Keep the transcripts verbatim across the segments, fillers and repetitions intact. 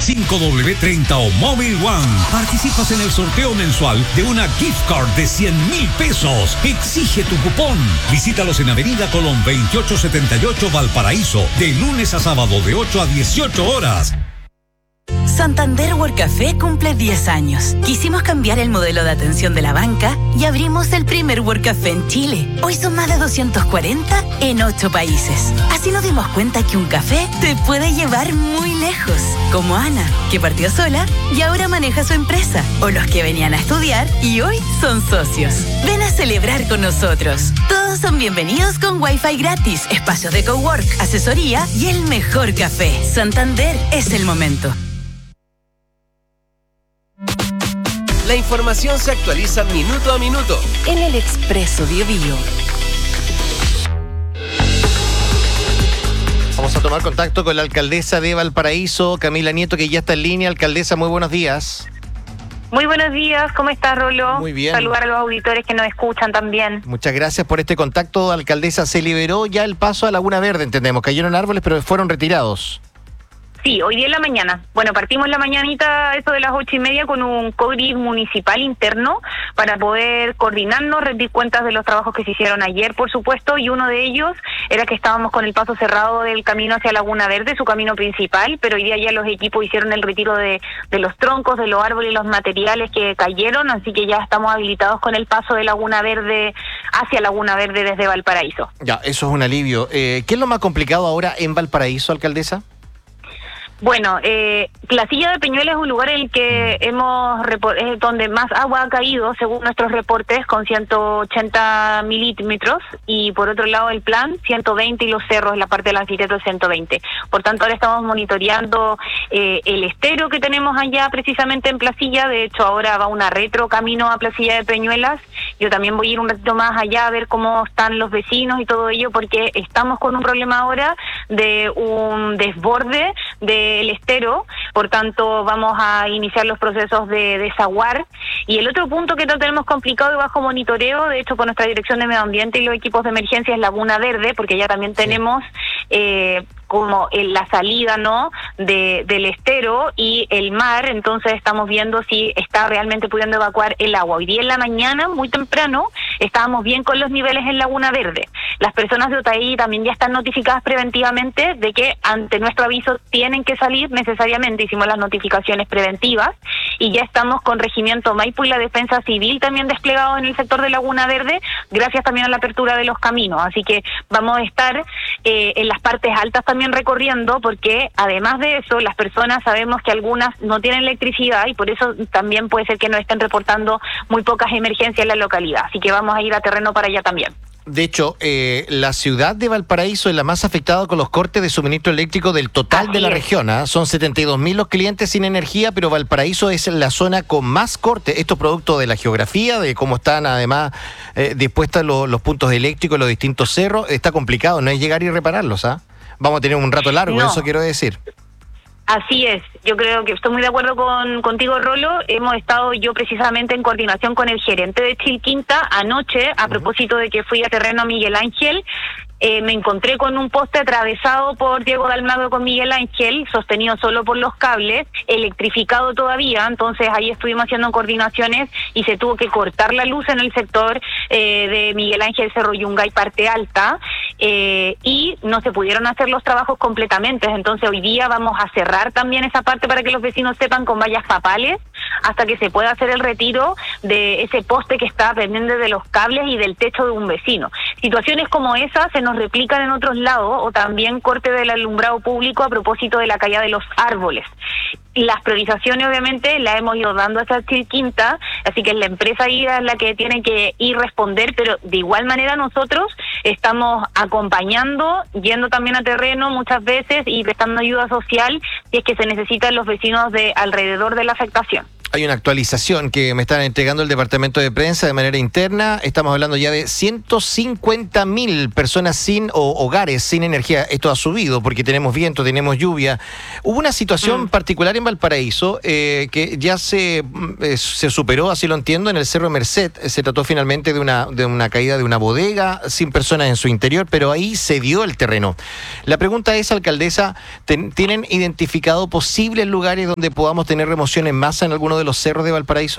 cinco W treinta o Móvil One. Participas en el sorteo mensual de una gift card de cien mil pesos. Exige tu cupón. Visítalos en Avenida Colón veintiocho setenta y ocho Valparaíso, de lunes a sábado de ocho a dieciocho horas. Santander Work Café cumple diez años. Quisimos cambiar el modelo de atención de la banca y abrimos el primer Work Café en Chile. Hoy son más de doscientos cuarenta en ocho países. Así nos dimos cuenta que un café te puede llevar muy lejos. Como Ana, que partió sola y ahora maneja su empresa. O los que venían a estudiar y hoy son socios. Ven a celebrar con nosotros. Todos son bienvenidos con Wi-Fi gratis, espacios de cowork, asesoría y el mejor café. Santander es el momento. La información se actualiza minuto a minuto en el Expreso Bio Bio. Vamos a tomar contacto con la alcaldesa de Valparaíso, Camila Nieto, que ya está en línea. Alcaldesa, muy buenos días. Muy buenos días, ¿cómo estás, Rolo? Muy bien. Saludar a los auditores que nos escuchan también. Muchas gracias por este contacto, alcaldesa. Se liberó ya el paso a Laguna Verde, entendemos. Cayeron árboles, pero fueron retirados. Sí, hoy día en la mañana. Bueno, partimos la mañanita, eso de las ocho y media, con un C O G R I municipal interno para poder coordinarnos, rendir cuentas de los trabajos que se hicieron ayer, por supuesto, y uno de ellos era que estábamos con el paso cerrado del camino hacia Laguna Verde, su camino principal, pero hoy día ya los equipos hicieron el retiro de, de los troncos, de los árboles y los materiales que cayeron, así que ya estamos habilitados con el paso de Laguna Verde hacia Laguna Verde desde Valparaíso. Ya, eso es un alivio. Eh, ¿Qué es lo más complicado ahora en Valparaíso, alcaldesa? Bueno, eh, la Silla de Peñuela es un lugar en el que hemos es donde más agua ha caído, según nuestros reportes, con ciento ochenta milímetros, y por otro lado el plan, ciento veinte, y los cerros, la parte del anfiteatro, ciento veinte. Por tanto, ahora estamos monitoreando eh, el estero que tenemos allá precisamente en Placilla. De hecho, ahora va una retro camino a Placilla de Peñuelas. Yo también voy a ir un ratito más allá a ver cómo están los vecinos y todo ello, porque estamos con un problema ahora de un desborde de el estero, por tanto vamos a iniciar los procesos de desaguar. Y el otro punto que no tenemos complicado y bajo monitoreo, de hecho con nuestra dirección de medio ambiente y los equipos de emergencia, es Laguna Verde, porque ya también tenemos eh, como en la salida, ¿no?, de del estero y el mar. Entonces estamos viendo si está realmente pudiendo evacuar el agua. Hoy día en la mañana, muy temprano, estábamos bien con los niveles en Laguna Verde. Las personas de Otaí también ya están notificadas preventivamente de que ante nuestro aviso tienen que salir necesariamente. Hicimos las notificaciones preventivas y ya estamos con Regimiento Maipo y la Defensa Civil también desplegados en el sector de Laguna Verde, gracias también a la apertura de los caminos. Así que vamos a estar eh, en las partes altas también recorriendo, porque además de eso, las personas sabemos que algunas no tienen electricidad y por eso también puede ser que nos estén reportando muy pocas emergencias en la localidad. Así que vamos a ir a terreno para allá también. De hecho, eh, la ciudad de Valparaíso es la más afectada con los cortes de suministro eléctrico del total Así de la es. región. ¿eh? Son setenta y dos mil los clientes sin energía, pero Valparaíso es la zona con más cortes. Esto es producto de la geografía, de cómo están además eh, dispuestos los, los puntos eléctricos, los distintos cerros. Está complicado, no es llegar y repararlos. ¿ah? ¿eh? Vamos a tener un rato largo, No. eso quiero decir. Así es, yo creo que estoy muy de acuerdo con contigo, Rolo. Hemos estado yo precisamente en coordinación con el gerente de Chilquinta anoche, a propósito de que fui a terreno a Miguel Ángel. Eh, me encontré con un poste atravesado por Diego Dalmado con Miguel Ángel, sostenido solo por los cables, electrificado todavía. Entonces ahí estuvimos haciendo coordinaciones y se tuvo que cortar la luz en el sector eh, de Miguel Ángel, Cerro Yungay, parte alta, eh, y no se pudieron hacer los trabajos completamente. Entonces hoy día vamos a cerrar también esa parte para que los vecinos sepan, con vallas papales, hasta que se pueda hacer el retiro de ese poste que está pendiente de los cables y del techo de un vecino. Situaciones como esas se nos replican en otros lados, o también corte del alumbrado público a propósito de la caída de los árboles. Las priorizaciones obviamente las hemos ido dando hasta Chilquinta, así que la empresa ahí es la que tiene que ir responder, pero de igual manera nosotros estamos acompañando, yendo también a terreno muchas veces y prestando ayuda social si es que se necesitan los vecinos de alrededor de la afectación. Hay una actualización que me están entregando el departamento de prensa de manera interna. Estamos hablando ya de ciento cincuenta mil personas sin o hogares sin energía. Esto ha subido porque tenemos viento, tenemos lluvia. Hubo una situación mm. particular en Valparaíso eh, que ya se, eh, se superó, así lo entiendo, en el Cerro Merced. Se trató finalmente de una, de una caída de una bodega sin personas en su interior, pero ahí se dio el terreno. La pregunta es, alcaldesa, ten, ¿tienen identificado posibles lugares donde podamos tener remoción en masa en alguno de los cerros de Valparaíso?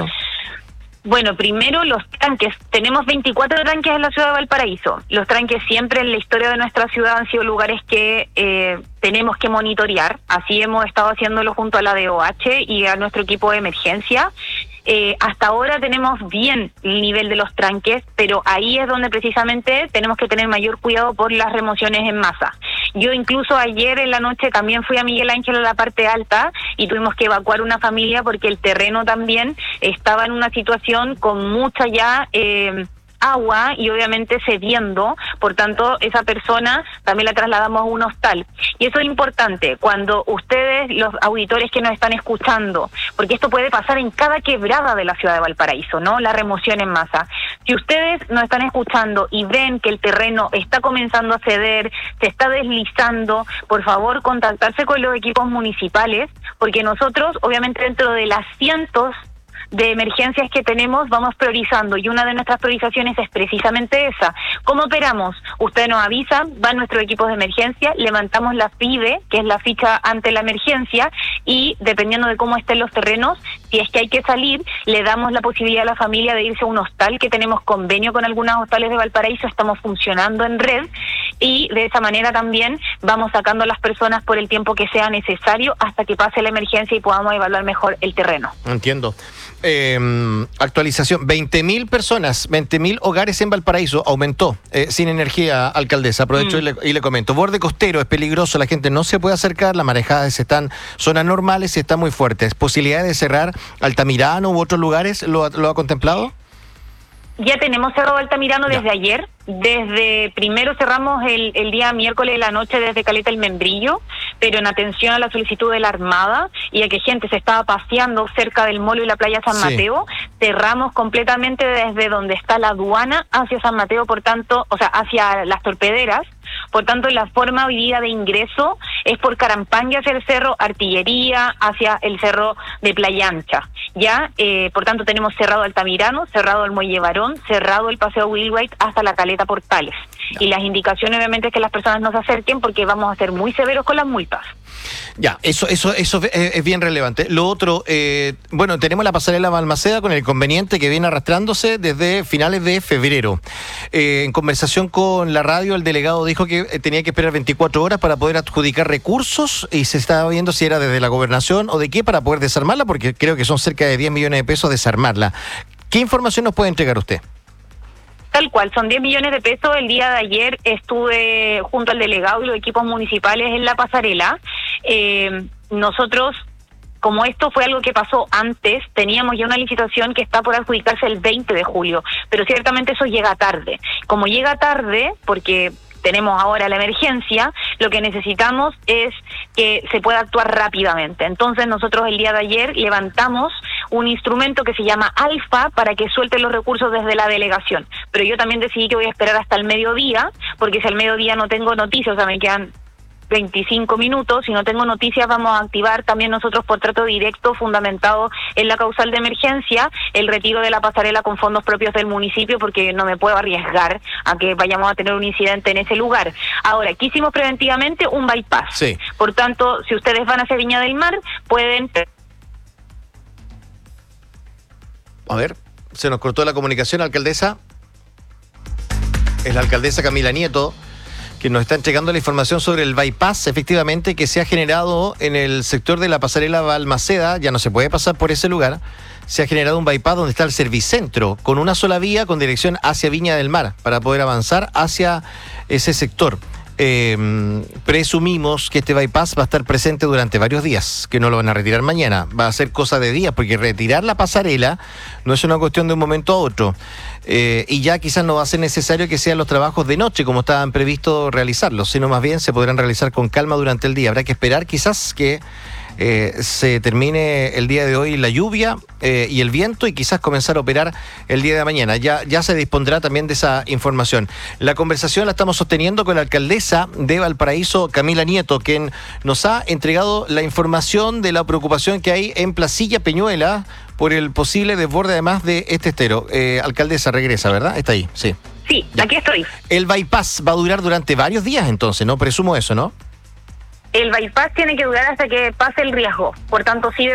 Bueno, primero los tranques. Tenemos veinticuatro tranques en la ciudad de Valparaíso. Los tranques siempre en la historia de nuestra ciudad han sido lugares que eh, tenemos que monitorear. Así hemos estado haciéndolo junto a la D O H y a nuestro equipo de emergencia. Eh, hasta ahora tenemos bien el nivel de los tranques, pero ahí es donde precisamente tenemos que tener mayor cuidado por las remociones en masa. Yo incluso ayer en la noche también fui a Miguel Ángel a la parte alta y tuvimos que evacuar una familia porque el terreno también estaba en una situación con mucha ya... Eh, agua y obviamente cediendo, por tanto esa persona también la trasladamos a un hostal. Y eso es importante cuando ustedes, los auditores que nos están escuchando, porque esto puede pasar en cada quebrada de la ciudad de Valparaíso, ¿no? La remoción en masa. Si ustedes nos están escuchando y ven que el terreno está comenzando a ceder, se está deslizando, por favor contactarse con los equipos municipales, porque nosotros obviamente dentro de las cientos de emergencias que tenemos vamos priorizando y una de nuestras priorizaciones es precisamente esa. ¿Cómo operamos? Usted nos avisa, van nuestros equipos de emergencia, levantamos la F I D E, que es la ficha ante la emergencia, y dependiendo de cómo estén los terrenos, si es que hay que salir, le damos la posibilidad a la familia de irse a un hostal, que tenemos convenio con algunas hostales de Valparaíso, estamos funcionando en red, y de esa manera también vamos sacando a las personas por el tiempo que sea necesario hasta que pase la emergencia y podamos evaluar mejor el terreno. Entiendo. Eh, actualización, veinte mil personas, veinte mil hogares en Valparaíso, aumentó eh, sin energía, alcaldesa. Aprovecho mm. y, le, y le comento. Borde costero es peligroso, la gente no se puede acercar, las marejadas están, son anormales y están muy fuertes. ¿Posibilidades de cerrar Altamirano u otros lugares? ¿Lo, lo ha contemplado? Ya tenemos cerrado Altamirano ya. Desde ayer. Desde primero cerramos el, el día miércoles de la noche desde Caleta el Membrillo, pero en atención a la solicitud de la Armada y a que gente se estaba paseando cerca del molo y la playa San sí. Mateo, cerramos completamente desde donde está la aduana hacia San Mateo, por tanto, o sea, hacia las torpederas. Por tanto, la forma hoy día de ingreso es por Carampangui hacia el cerro Artillería, hacia el cerro de Playa Ancha. Ya, eh, por tanto, tenemos cerrado Altamirano, cerrado el Muelle Barón, cerrado el Paseo Wheelwright hasta la Caleta Portales. Ya. Y las indicaciones obviamente es que las personas no se acerquen porque vamos a ser muy severos con las multas. Ya, eso eso eso es bien relevante. Lo otro, eh, bueno, tenemos la pasarela Balmaceda con el inconveniente que viene arrastrándose desde finales de febrero. Eh, en conversación con la radio, el delegado dijo que tenía que esperar veinticuatro horas para poder adjudicar recursos y se estaba viendo si era desde la gobernación o de qué para poder desarmarla, porque creo que son cerca de diez millones de pesos desarmarla. ¿Qué información nos puede entregar usted? Tal cual, son diez millones de pesos. El día de ayer estuve junto al delegado y los equipos municipales en la pasarela. Eh, nosotros, como esto fue algo que pasó antes, teníamos ya una licitación que está por adjudicarse el veinte de julio, pero ciertamente eso llega tarde. Como llega tarde, porque tenemos ahora la emergencia, lo que necesitamos es que se pueda actuar rápidamente. Entonces nosotros el día de ayer levantamos un instrumento que se llama Alfa para que suelte los recursos desde la delegación. Pero yo también decidí que voy a esperar hasta el mediodía, porque si al mediodía no tengo noticias, o sea, me quedan veinticinco minutos, si no tengo noticias vamos a activar también nosotros por trato directo fundamentado en la causal de emergencia el retiro de la pasarela con fondos propios del municipio, porque no me puedo arriesgar a que vayamos a tener un incidente en ese lugar. Ahora, ¿qué hicimos preventivamente? Un bypass. Sí. Por tanto, si ustedes van hacia Viña del Mar, pueden... A ver, se nos cortó la comunicación, alcaldesa. Es la alcaldesa Camila Nieto que nos está entregando la información sobre el bypass, efectivamente, que se ha generado en el sector de la pasarela Balmaceda. Ya no se puede pasar por ese lugar. Se ha generado un bypass donde está el Servicentro, con una sola vía con dirección hacia Viña del Mar, para poder avanzar hacia ese sector. Eh, presumimos que este bypass va a estar presente durante varios días, que no lo van a retirar mañana, va a ser cosa de días, porque retirar la pasarela no es una cuestión de un momento a otro, eh, y ya quizás no va a ser necesario que sean los trabajos de noche como estaban previstos realizarlos, sino más bien se podrán realizar con calma durante el día. Habrá que esperar quizás que eh, se termine el día de hoy la lluvia eh, y el viento y quizás comenzar a operar el día de mañana. Ya, ya se dispondrá también de esa información. La conversación la estamos sosteniendo con la alcaldesa de Valparaíso, Camila Nieto, quien nos ha entregado la información de la preocupación que hay en Placilla Peñuela por el posible desborde además de este estero. Eh, alcaldesa, regresa, ¿verdad? Está ahí, sí. Sí, aquí estoy. El bypass va a durar durante varios días entonces, ¿no? Presumo eso, ¿no? El bypass tiene que durar hasta que pase el riesgo. Por tanto, sí